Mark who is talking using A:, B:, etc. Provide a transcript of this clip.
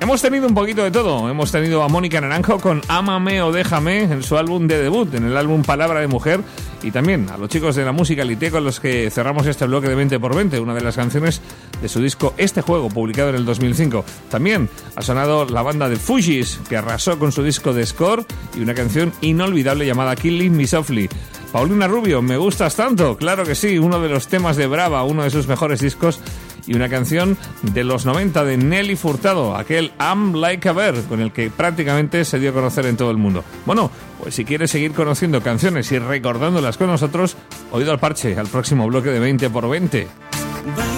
A: Hemos tenido un poquito de todo. Hemos tenido a Mónica Naranjo con Ámame o Déjame en su álbum de debut, en el álbum Palabra de Mujer, y también a los chicos de la Musicalité con los que cerramos este bloque de 20x20, una de las canciones de su disco Este Juego, publicado en el 2005. También ha sonado la banda de Fugees, que arrasó con su disco The Score y una canción inolvidable llamada Killing Me Softly. Paulina Rubio, ¿me gustas tanto? Claro que sí, uno de los temas de Brava, uno de sus mejores discos, y una canción de los 90 de Nelly Furtado, aquel I'm Like a Bird, con el que prácticamente se dio a conocer en todo el mundo. Bueno, pues si quieres seguir conociendo canciones y recordándolas con nosotros, oído al parche, al próximo bloque de 20x20.